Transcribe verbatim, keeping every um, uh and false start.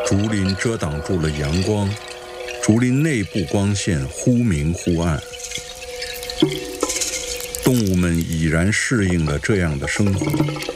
竹林遮挡住了阳光，竹林内部光线忽明忽暗。动物们已然适应了这样的生活，